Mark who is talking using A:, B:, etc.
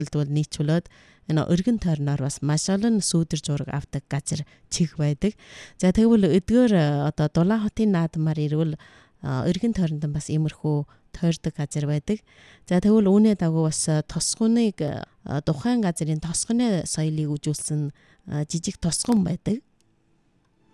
A: тохиолдолд нийцүүлээд энэ өргөн тойрноор бас маш олон сүүдэр зураг авдаг газар чих байдаг. За тэгвэл эдгээр одоо Дулаан хотын наадмаар ирвэл өргөн тойронд бас иймэрхүү тойрдог газар байдаг. За тэгвэл үүний дагуу бас тосгоныг тухайн газрын тосгоны соёлыг үжүүлсэн жижиг тосгон байдаг.